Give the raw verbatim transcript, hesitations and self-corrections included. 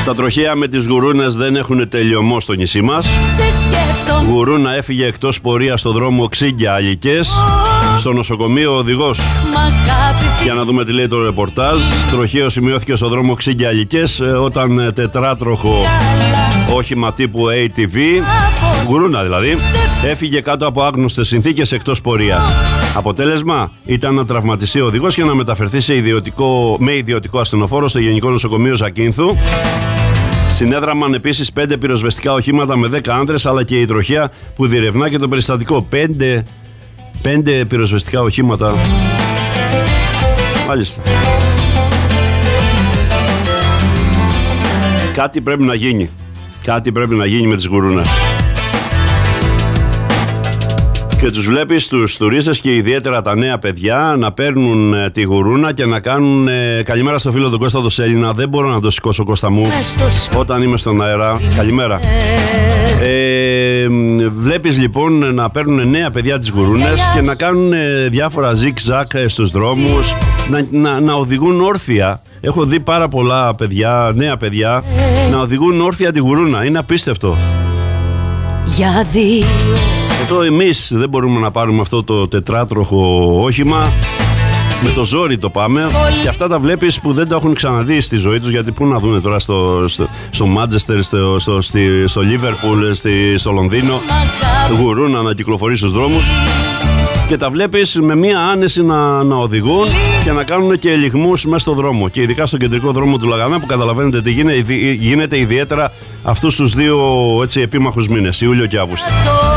Τα τροχαία με τις γουρούνες δεν έχουν τελειωμό στο νησί μας. Γουρούνα έφυγε εκτός πορείας στο δρόμο Ξύγκια Αλικές. Στο νοσοκομείο ο οδηγός. Για να δούμε τι λέει το ρεπορτάζ. Τροχαίο σημειώθηκε στο δρόμο Ξύγκια Αλικές όταν τετράτροχο όχημα τύπου έι τι βι, γουρούνα δηλαδή, έφυγε κάτω από άγνωστες συνθήκες εκτός πορείας. Αποτέλεσμα ήταν να τραυματιστεί ο οδηγός και να μεταφερθεί σε ιδιωτικό, με ιδιωτικό ασθενοφόρο στο Γενικό Νοσοκομείο Ζακίνθου. Συνέδραμαν επίσης πέντε πυροσβεστικά οχήματα με δέκα άντρες, αλλά και η τροχαία που διερευνά και το περιστατικό. Πέντε, πέντε πυροσβεστικά οχήματα. Μάλιστα. Κάτι πρέπει να γίνει. Κάτι πρέπει να γίνει με τις γουρούνες. Και τους βλέπεις τους τουρίστες και ιδιαίτερα τα νέα παιδιά να παίρνουν ε, τη γουρούνα και να κάνουν ε, καλημέρα στο φίλο τον Κώστα το Σέλινα. Δεν μπορώ να το σηκώσω, Κώστα μου, όταν είμαι στον αέρα. Καλημέρα. Ε, βλέπεις λοιπόν να παίρνουν νέα παιδιά τις γουρούνες και να κάνουν ε, διάφορα ζικ-ζακ στους δρόμους, να, να, να οδηγούν όρθια. Έχω δει πάρα πολλά παιδιά, νέα παιδιά, να οδηγούν όρθια τη γουρούνα. Είναι απίστευτο. Για δύο. Εδώ εμείς δεν μπορούμε να πάρουμε αυτό το τετράτροχο όχημα. Με το ζόρι το πάμε. Και αυτά τα βλέπεις που δεν τα έχουν ξαναδεί στη ζωή τους. Γιατί πού να δουν τώρα στο, στο, στο Μάντσεστερ, στο, στο, στο Λίβερπουλ, στο Λονδίνο, γουρούνα να κυκλοφορεί στους δρόμους. Και τα βλέπεις με μία άνεση να, να οδηγούν και να κάνουν και ελιγμούς μέσα στο δρόμο. Και ειδικά στο κεντρικό δρόμο του Λαγανά, που καταλαβαίνετε τι γίνεται, γίνεται ιδιαίτερα αυτούς τους δύο έτσι, επίμαχους μήνες, Ιούλιο και Αύγουστο.